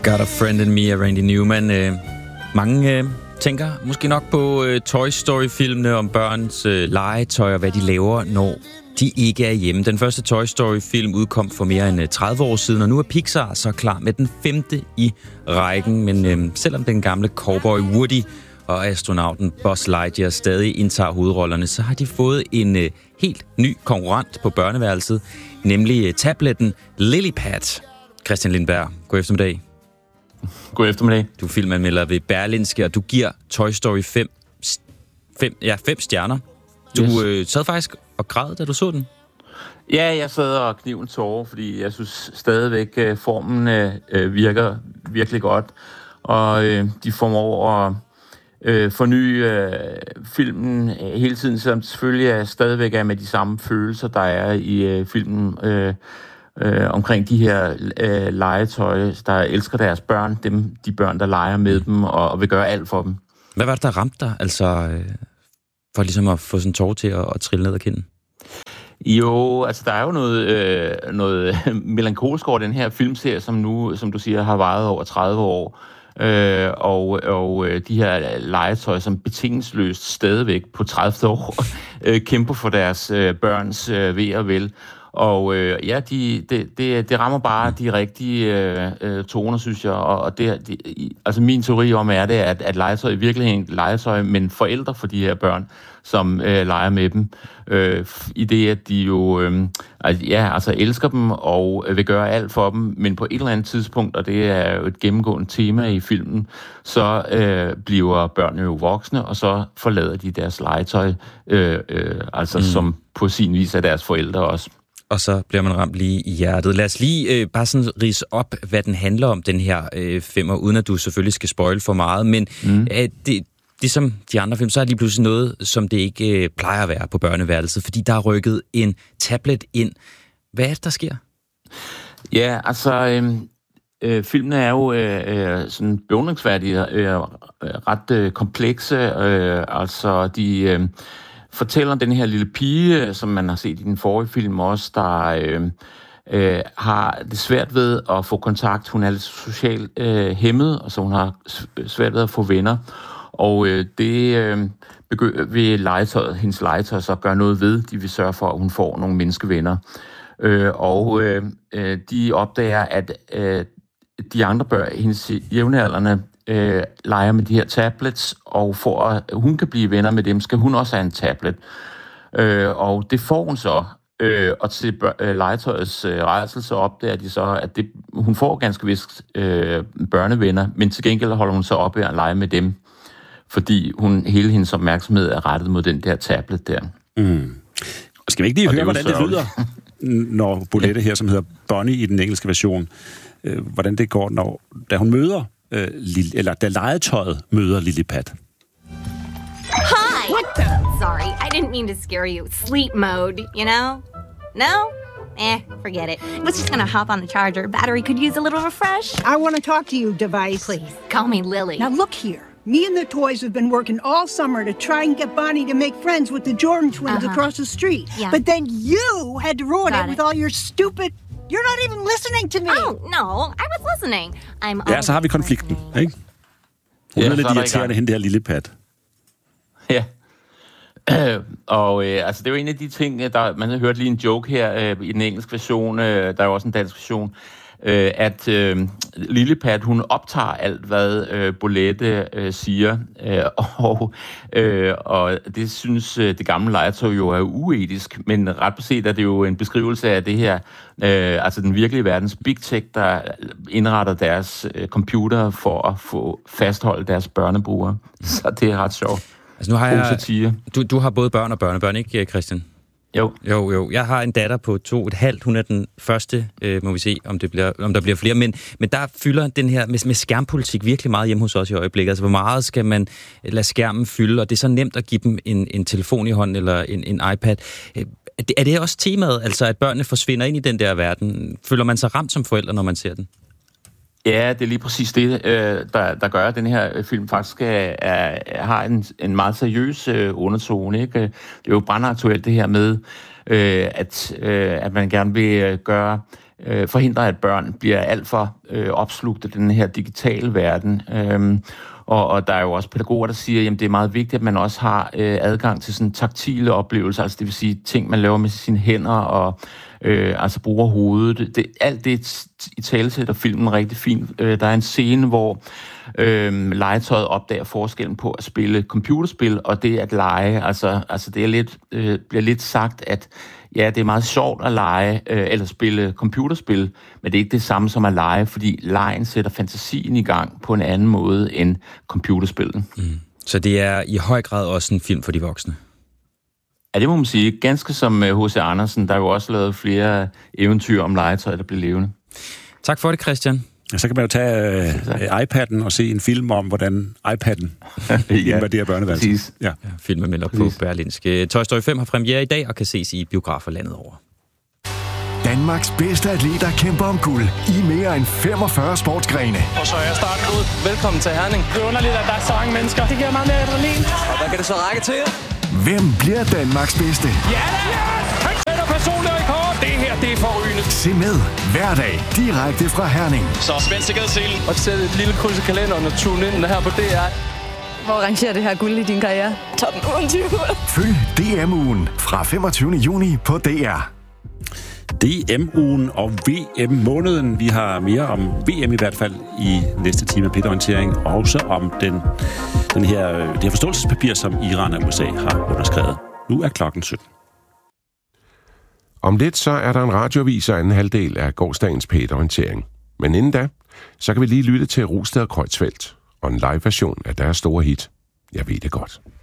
Got a Friend in Me af Randy Newman. Mange tænker måske nok på Toy Story-filmene om børns legetøj og hvad de laver, når de ikke er hjemme. Den første Toy Story-film udkom for mere end 30 år siden, og nu er Pixar så klar med den 5. i rækken. Men selvom den gamle cowboy Woody og astronauten Buzz Lightyear stadig indtager hovedrollerne, så har de fået en helt ny konkurrent på børneværelset, nemlig tabletten Lillipad. Christian Lindberg, god eftermiddag. God eftermiddag. Du er filmanmelder ved Berlingske, og du giver Toy Story 5 stjerner. Du sad faktisk og græd, da du så den. Ja, jeg sad og kniven tårer, fordi jeg synes stadigvæk, formen virker virkelig godt. Og de formår at forny filmen hele tiden, selvom selvfølgelig stadigvæk er med de samme følelser, der er i filmen omkring de her legetøj, der elsker deres børn, de børn, der leger med dem og vil gøre alt for dem. Hvad var det, der ramte dig, altså for ligesom at få sådan en tårer til at trille ned ad kinden? Jo, altså der er jo noget melankolsk over den her filmserie, som nu, som du siger, har varet over 30 år. Og de her legetøj, som betingelsesløst stadigvæk på 30 år kæmper for deres børns ve og vel. Og det rammer bare de rigtige toner, synes jeg. Og altså min teori om det, at legetøj i virkeligheden er legetøj, men forældre for de her børn, som leger med dem, i det, at de jo elsker dem og vil gøre alt for dem, men på et eller andet tidspunkt, og det er jo et gennemgående tema i filmen, så bliver børnene jo voksne, og så forlader de deres legetøj, som på sin vis er deres forældre også. Og så bliver man ramt lige i hjertet. Lad os lige bare sådan ridse op, hvad den handler om, den her femmer, uden at du selvfølgelig skal spoil for meget. Men det som de andre film, så er det lige pludselig noget, som det ikke plejer at være på børneværelset, fordi der er rykket en tablet ind. Hvad er det, der sker? Ja, altså filmene er jo sådan beundringsværdige, ret komplekse. Altså de fortæller den her lille pige, som man har set i den forrige film også, der har det svært ved at få kontakt. Hun er lidt socialt hæmmet, og så hun har svært ved at få venner. Og det vil hendes legetøj så gøre noget ved. De vil sørge for, at hun får nogle menneskevenner. De opdager, at de andre børn, hendes jævnaldrende, leger med de her tablets, og for at hun kan blive venner med dem, skal hun også have en tablet. Og det får hun så. Og til legetøjets rædsel, så opdager de så, at hun får ganske vist børnevenner, men til gengæld holder hun så op ved at lege med dem, fordi hele hendes opmærksomhed er rettet mod den der tablet der. Mm. Og skal vi ikke lige høre, hvordan det lyder, når Bolette her, som hedder Bonnie i den engelske version, hvordan det går, da hun møder da legetøjet møder Lillipad. Hi! What the? Sorry, I didn't mean to scare you. Sleep mode, you know? No? Forget it. Was just gonna hop on the charger. Battery could use a little refresh. I want to talk to you, device. Please, call me Lily. Now look here. Me and the toys have been working all summer to try and get Bonnie to make friends with the Jordan twins across the street. Yeah. But then you had to ruin it with all your stupid... You're not even listening to me. Oh, no, I was listening. Ja, så har vi konflikten, ikke? Hun er lidt irriterende, hende der Lillipad. Ja. Og det er jo en af de ting, man har hørt lige en joke her i den engelske version, der er jo også en dansk version, at Lillipad, hun optager alt, hvad Bolette siger, og det synes det gamle legetøj jo er uetisk, men ret beset er det jo en beskrivelse af det her, altså den virkelige verdens big tech, der indretter deres computer for at få fastholde deres børnebrugere. Så det er ret sjovt. Altså nu har du har både børn og børnebørn, ikke Christian? Jo. Jeg har en datter på 2,5. Hun er den første, må vi se, om der bliver flere. Men der fylder den her med skærmpolitik virkelig meget hjemme hos os i øjeblikket. Altså, hvor meget skal man lade skærmen fylde? Og det er så nemt at give dem en telefon i hånden eller en iPad. Er det også temaet, altså at børnene forsvinder ind i den der verden? Føler man sig ramt som forældre, når man ser den? Ja, det er lige præcis det, der gør, at den her film faktisk har en meget seriøs undertone. Ikke? Det er jo brandaktuelt det her med, at man gerne vil gøre forhindre, at børn bliver alt for opslugt af den her digitale verden. Og der er jo også pædagoger, der siger, at det er meget vigtigt, at man også har adgang til sådan taktile oplevelser, altså det vil sige ting, man laver med sine hænder og altså bruger hovedet. Alt det i talesætter filmen rigtig fint. Der er en scene, hvor legetøjet opdager forskellen på at spille computerspil og det at lege. Altså det er lidt, bliver lidt sagt, at ja, det er meget sjovt at lege eller spille computerspil, men det er ikke det samme som at lege, fordi legen sætter fantasien i gang på en anden måde end computerspillet. Så det er i høj grad også en film for de voksne? Ja, det må man sige. Ganske som H.C. Andersen, der er jo også lavet flere eventyr om legetøj, der bliver levende. Tak for det, Christian. Ja, så kan man jo tage iPad'en og se en film om, hvordan iPad'en invaderer børneværelset. Ja. Filmen melder på Berlinske. Toy Story 5 har premiere i dag og kan ses i biografer landet over. Danmarks bedste atleter kæmper om guld i mere end 45 sportsgrene. Og så er jeg startet ud. Velkommen til Herning. Det er underligt, at der er så mange mennesker. Det giver meget mere adrenalin. Og hvad kan det så række til? Hvem bliver Danmarks bedste? Ja, han sætter personlig rekord. Det her, det er forrygende. Se med hver dag direkte fra Herning. Så spænd sikkerhedsselen og sæt et lille kryds i kalenderen og tune ind her på DR. Hvor rangerer det her guld i din karriere? Top 20. Følg DM-ugen fra 25. juni på DR. DM-ugen og VM-måneden. Vi har mere om VM i hvert fald i næste time af Peter-orientering. Også om det her forståelsespapir, som Iran og USA har underskrevet. Nu er klokken 17. Om lidt så er der en radioavis og anden halvdel af gårsdagens Peter-orientering. Men inden da, så kan vi lige lytte til Rosted og Kreutzfeldt og en live version af deres store hit. Jeg ved det godt.